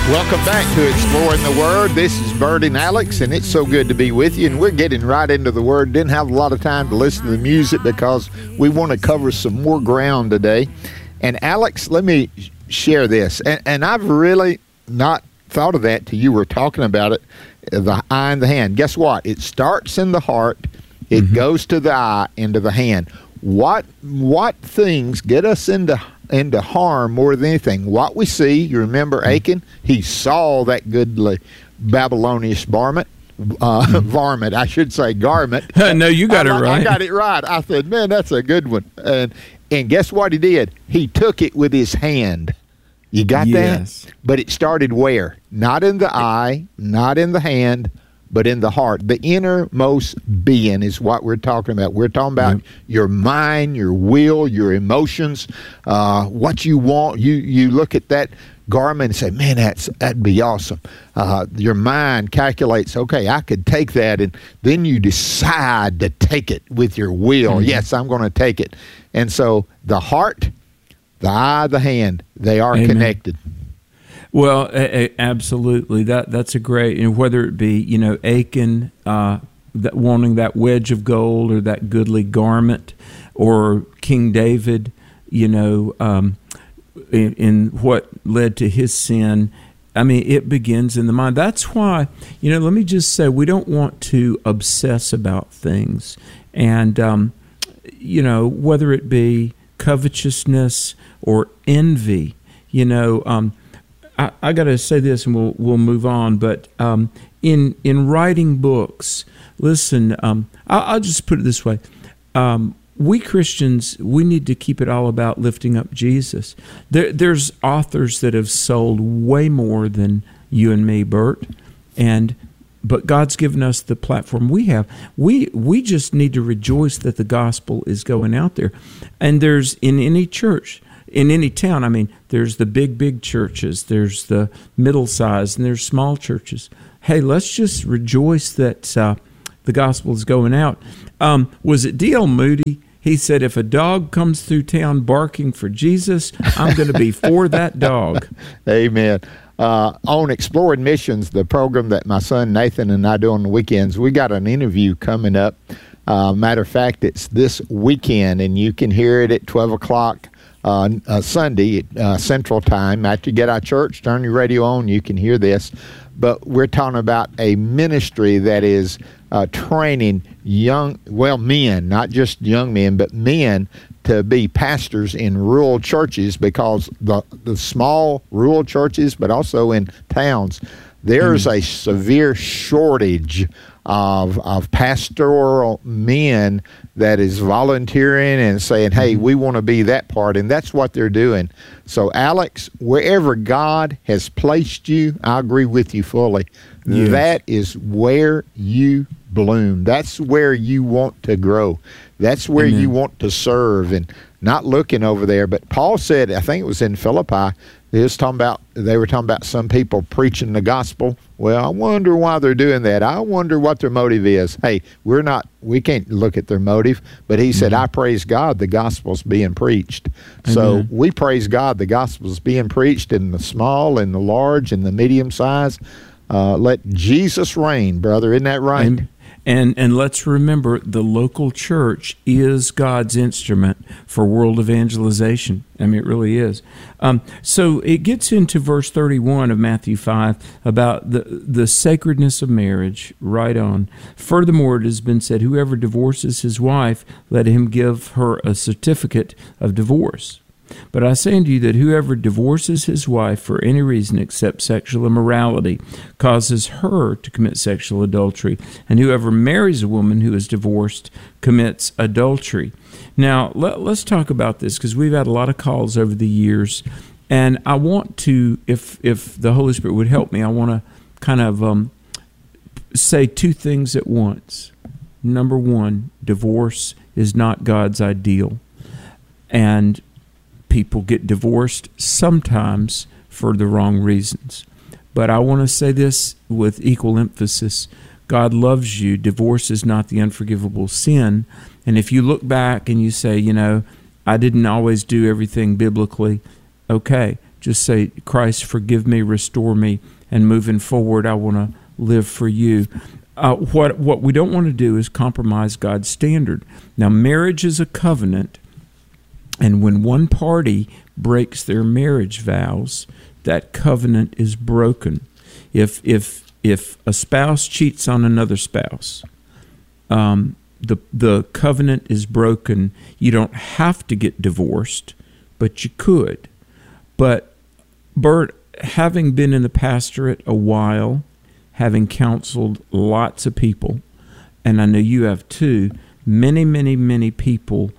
Welcome back to Exploring the Word. This is Bert and Alex, and it's so good to be with you. And we're getting right into the Word. Didn't have a lot of time to listen to the music because we want to cover some more ground today. And Alex, let me share this. And I've really not thought of that till you were talking about it, the eye and the hand. Guess what? It starts in the heart. It goes to the eye, into the hand. What things get us into harm more than anything? What we see. You remember Achan? He saw that goodly Babylonian varmint. I should say garment. No, you got it right. I got it right. I said, man, that's a good one. And guess what he did? He took it with his hand. You got that? But it started where? Not in the eye, not in the hand, but in the heart. The innermost being is what we're talking about. We're talking about your mind, your will, your emotions, what you want. You look at that garment and say, man, that'd be awesome. Your mind calculates, okay, I could take that, and then you decide to take it with your will. Yes, I'm going to take it. And so the heart, the eye, the hand, they are connected. Well, absolutely. That's a great, whether it be, Achan wanting that wedge of gold or that goodly garment, or King David, in what led to his sin. I mean, it begins in the mind. That's why, let me just say, we don't want to obsess about things. And, whether it be covetousness or envy, I got to say this, and we'll move on. But in writing books, listen, I'll just put it this way: we Christians, we need to keep it all about lifting up Jesus. There's authors that have sold way more than you and me, Bert, but God's given us the platform we have. We just need to rejoice that the gospel is going out there, and there's in any church. In any town, I mean, there's the big churches, there's the middle size, and there's small churches. Hey, let's just rejoice that the gospel is going out. Was it D.L. Moody? He said, if a dog comes through town barking for Jesus, I'm going to be for that dog. Amen. On Exploring Missions, the program that my son Nathan and I do on the weekends, we got an interview coming up. Matter of fact, it's this weekend, and you can hear it at 12 o'clock. Sunday Central Time. After you get out of church, turn your radio on, you can hear this. But we're talking about a ministry that is training men, not just young men, but men to be pastors in rural churches, because the small rural churches, but also in towns, there's a severe shortage of pastoral men that is volunteering and saying, hey, we want to be that part, and that's what they're doing. So, Alex, wherever God has placed you, I agree with you fully. Yes. That is where you bloom. That's where you want to grow. That's where you want to serve, and not looking over there. But Paul said, I think it was in Philippi, they were talking about some people preaching the gospel. Well, I wonder why they're doing that. I wonder what their motive is. Hey, we can't look at their motive, but he said, I praise God the gospel's being preached. So we praise God the gospel's being preached in the small and the large and the medium size. Let Jesus reign, brother. Isn't that right? And let's remember, the local church is God's instrument for world evangelization. I mean, it really is. So it gets into verse 31 of Matthew 5 about the sacredness of marriage, right on. Furthermore, it has been said, whoever divorces his wife, let him give her a certificate of divorce. But I say unto you that whoever divorces his wife for any reason except sexual immorality causes her to commit sexual adultery, and whoever marries a woman who is divorced commits adultery. Now, let's talk about this, because we've had a lot of calls over the years, and I want to, if the Holy Spirit would help me, I want to kind of say two things at once. Number one, divorce is not God's ideal, and people get divorced sometimes for the wrong reasons. But I want to say this with equal emphasis. God loves you. Divorce is not the unforgivable sin. And if you look back and you say, I didn't always do everything biblically, okay. just say, Christ, forgive me, restore me, and moving forward, I want to live for you. What we don't want to do is compromise God's standard. Now, marriage is a covenant, and when one party breaks their marriage vows, that covenant is broken. If a spouse cheats on another spouse, the covenant is broken. You don't have to get divorced, but you could. But Bert, having been in the pastorate a while, having counseled lots of people, and I know you have too, many people,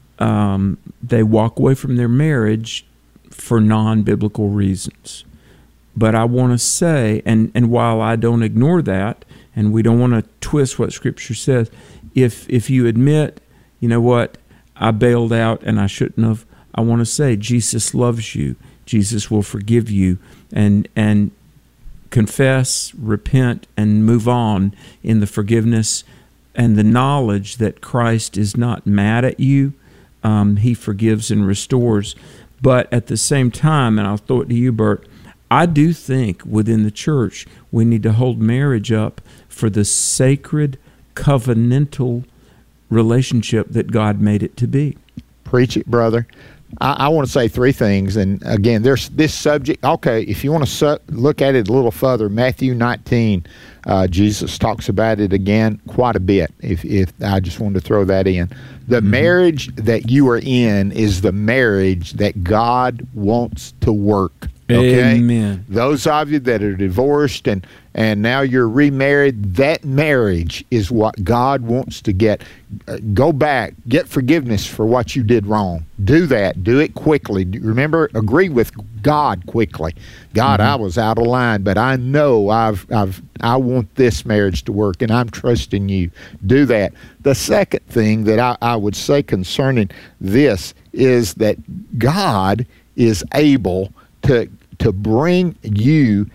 they walk away from their marriage for non-biblical reasons. But I want to say, and while I don't ignore that, and we don't want to twist what Scripture says, if you admit, you know what, I bailed out and I shouldn't have, I want to say Jesus loves you. Jesus will forgive you, and confess, repent, and move on in the forgiveness and the knowledge that Christ is not mad at you. He forgives and restores. But at the same time, and I'll throw it to you, Bert, I do think within the church we need to hold marriage up for the sacred covenantal relationship that God made it to be. Preach it, brother. I want to say three things. And again, there's this subject. Okay, if you want to look at it a little further, Matthew 19, Jesus talks about it again quite a bit. If I just wanted to throw that in. The marriage that you are in is the marriage that God wants to work. Okay? Amen. Those of you that are divorced and now you're remarried, that marriage is what God wants to get. Go back, get forgiveness for what you did wrong. Do that. Do it quickly. Remember, agree with God quickly. God, I was out of line, but I know I want this marriage to work, and I'm trusting you. Do that. The second thing that I would say concerning this is that God is able to bring you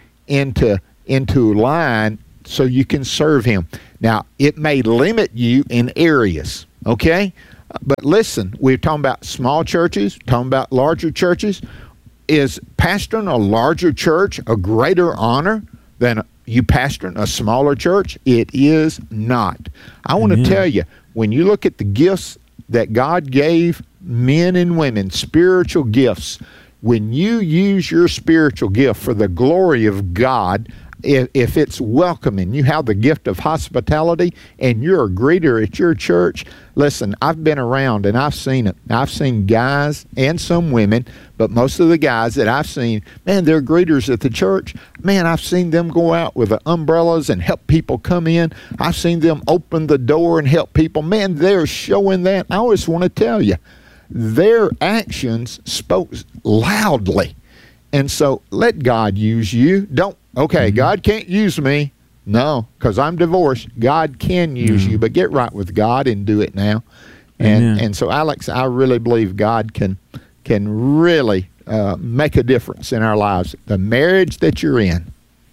into line so you can serve him. Now, it may limit you in areas, okay? But listen, we're talking about small churches, talking about larger churches. Is pastoring a larger church a greater honor than you pastoring a smaller church? It is not. I want to tell you, when you look at the gifts that God gave men and women, spiritual gifts, when you use your spiritual gift for the glory of God, if it's welcoming, you have the gift of hospitality, and you're a greeter at your church. Listen, I've been around and I've seen it. I've seen guys and some women, but most of the guys that I've seen, man, they're greeters at the church. Man, I've seen them go out with the umbrellas and help people come in. I've seen them open the door and help people. Man, they're showing that. I always want to tell you, their actions spoke loudly. And so let God use you. God can't use me. No, because I'm divorced. God can use you, but get right with God and do it now. And so, Alex, I really believe God can really make a difference in our lives. The marriage that you're in,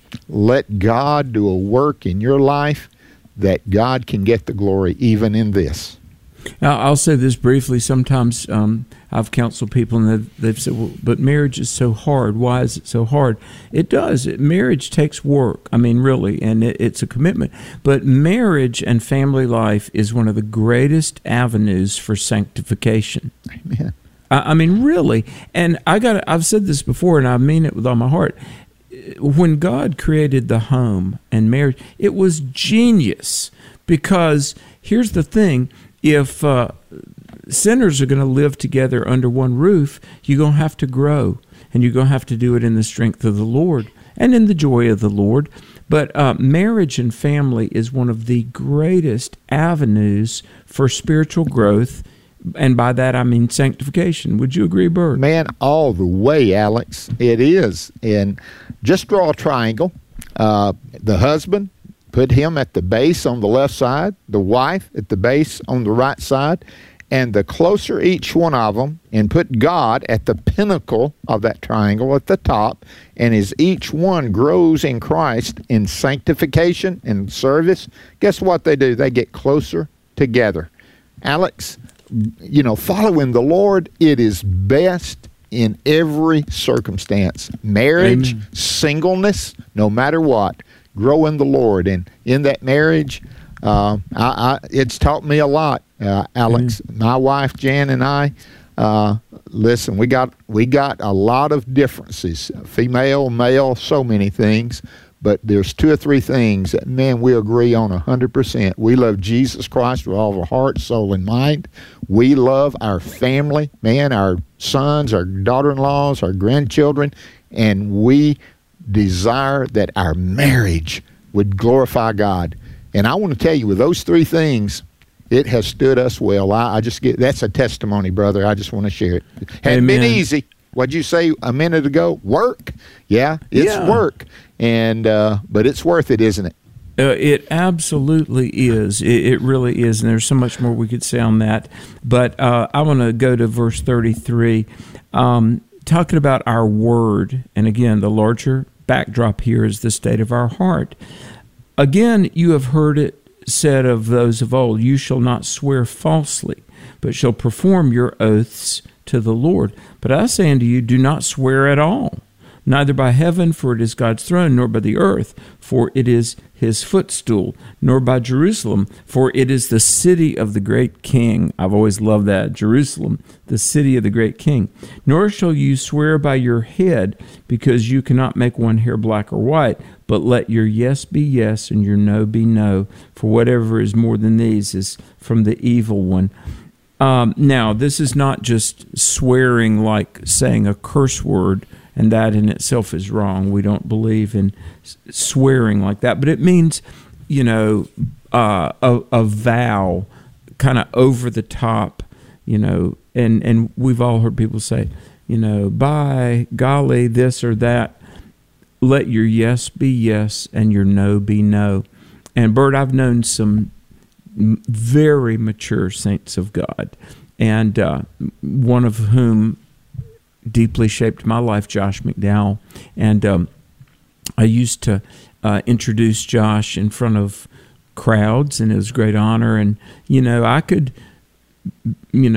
let God do a work in your life that God can get the glory even in this. I'll say this briefly. Sometimes I've counseled people and they've said, well, but marriage is so hard. Why is it so hard? It does. Marriage takes work. I mean, really, and it's a commitment. But marriage and family life is one of the greatest avenues for sanctification. Amen. I mean, really. And I've said this before, and I mean it with all my heart. When God created the home and marriage, it was genius, because here's the thing. If sinners are going to live together under one roof, you're going to have to grow, and you're going to have to do it in the strength of the Lord and in the joy of the Lord. But marriage and family is one of the greatest avenues for spiritual growth, and by that I mean sanctification. Would you agree, Bert? Man, all the way, Alex. It is. And just draw a triangle. The husband, put him at the base on the left side, the wife at the base on the right side, and the closer each one of them, and put God at the pinnacle of that triangle at the top, and as each one grows in Christ in sanctification and service, guess what they do? They get closer together. Alex, following the Lord, it is best in every circumstance. Marriage, Amen. singleness, no matter what. Grow in the Lord. And in that marriage, it's taught me a lot, Alex. My wife, Jan, and I, listen, we got a lot of differences, female, male, so many things. But there's 2 or 3 things that, man, we agree on 100%. We love Jesus Christ with all of our heart, soul, and mind. We love our family, man, our sons, our daughter-in-laws, our grandchildren, and we desire that our marriage would glorify God. And I want to tell you, with those 3 things, it has stood us well. That's a testimony, brother. I just want to share it. Hadn't been easy. What'd you say a minute ago? Work. Yeah, it's work. And but it's worth it, isn't it? It absolutely is. It really is. And there's so much more we could say on that. But I want to go to verse 33, talking about our word. And again, the larger backdrop here is the state of our heart. Again, you have heard it said of those of old, you shall not swear falsely, but shall perform your oaths to the Lord. But I say unto you, do not swear at all, neither by heaven, for it is God's throne, nor by the earth, for it is his footstool, nor by Jerusalem, for it is the city of the great king. I've always loved that, Jerusalem, the city of the great king. Nor shall you swear by your head, because you cannot make one hair black or white, but let your yes be yes, and your no be no, for whatever is more than these is from the evil one. Now, this is not just swearing like saying a curse word, and that in itself is wrong. We don't believe in swearing like that. But it means, a vow, kind of over the top, and we've all heard people say, by golly, this or that. Let your yes be yes and your no be no. And Bert, I've known some very mature saints of God, and one of whom deeply shaped my life, Josh McDowell. And I used to introduce Josh in front of crowds, and it was a great honor. And, I could,